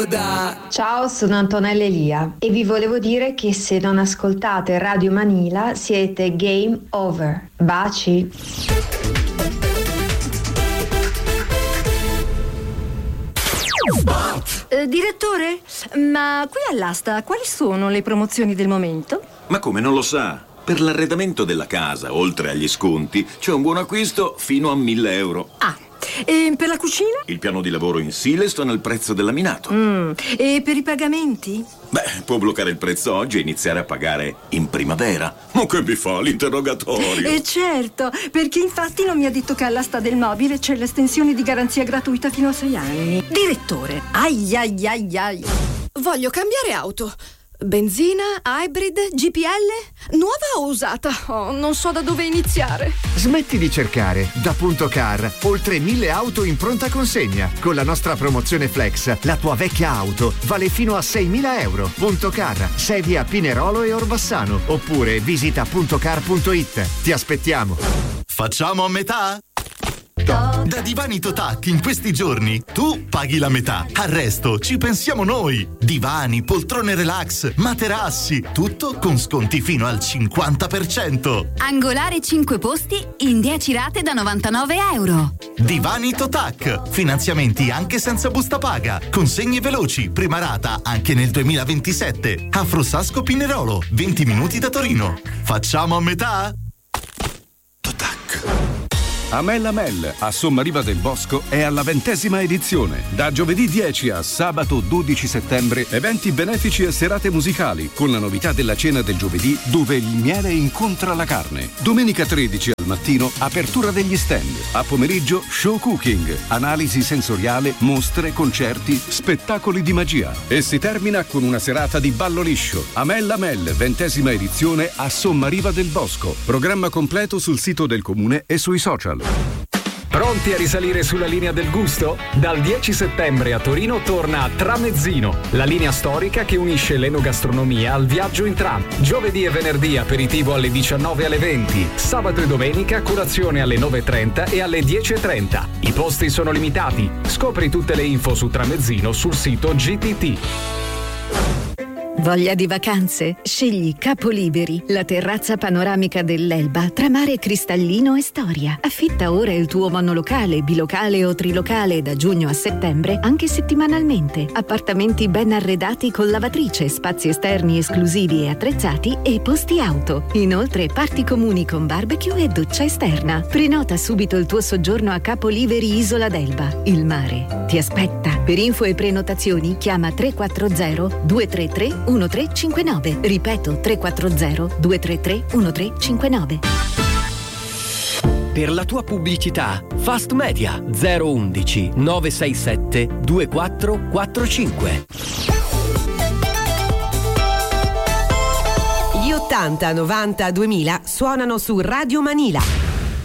Ciao, sono Antonella Elia e vi volevo dire che se non ascoltate Radio Manila siete game over. Baci. Direttore, ma qui all'asta quali sono le promozioni del momento? Ma come, non lo sa? Per l'arredamento della casa, oltre agli sconti, c'è un buon acquisto fino a 1.000 euro. Ah, e per la cucina? Il piano di lavoro in Sileston è il prezzo del laminato. E per i pagamenti? Beh, può bloccare il prezzo oggi e iniziare a pagare in primavera. Ma che mi fa l'interrogatorio? Certo, perché infatti non mi ha detto che all'asta del mobile c'è l'estensione di garanzia gratuita fino a 6 anni. Direttore, ai. Voglio cambiare auto. Benzina, hybrid, GPL? Nuova o usata? Oh, non so da dove iniziare. Smetti di cercare. Da Punto Car, oltre 1.000 auto in pronta consegna. Con la nostra promozione Flex, la tua vecchia auto vale fino a 6.000 euro. Punto Car, sedi a Pinerolo e Orbassano. Oppure visita puntocar.it. Ti aspettiamo. Facciamo a metà? Da Divani Totac in questi giorni tu paghi la metà, al resto ci pensiamo noi. Divani, poltrone relax, materassi, tutto con sconti fino al 50%. Angolare 5 posti in 10 rate da 99 euro. Divani Totac, finanziamenti anche senza busta paga, consegne veloci, prima rata anche nel 2027. A Frossasco Pinerolo, 20 minuti da Torino. Facciamo a metà? Amel Amel a Sommariva del Bosco è alla 20ª edizione. Da giovedì 10 a sabato 12 settembre, eventi benefici e serate musicali, con la novità della cena del giovedì dove il miele incontra la carne. Domenica 13 al mattino, apertura degli stand. A pomeriggio, show cooking, analisi sensoriale, mostre, concerti, spettacoli di magia. E si termina con una serata di ballo liscio. Amel Amel, 20ª edizione a Sommariva del Bosco. Programma completo sul sito del comune e sui social. Pronti a risalire sulla linea del gusto? Dal 10 settembre a Torino torna Tramezzino, la linea storica che unisce l'enogastronomia al viaggio in tram. Giovedì e venerdì aperitivo alle 19 e alle 20. Sabato e domenica colazione alle 9.30 e alle 10.30. I posti sono limitati. Scopri tutte le info su Tramezzino sul sito GTT. Voglia di vacanze? Scegli Capoliberi, la terrazza panoramica dell'Elba tra mare cristallino e storia. Affitta ora il tuo monolocale, bilocale o trilocale da giugno a settembre, anche settimanalmente. Appartamenti ben arredati con lavatrice, spazi esterni esclusivi e attrezzati e posti auto. Inoltre parti comuni con barbecue e doccia esterna. Prenota subito il tuo soggiorno a Capoliberi Isola d'Elba. Il mare ti aspetta. Per info e prenotazioni chiama 340 233 1359. Ripeto, 340 233 1359. Per la tua pubblicità, Fast Media 011 967 2445. Gli 80, 90, 2000 suonano su Radio Manila.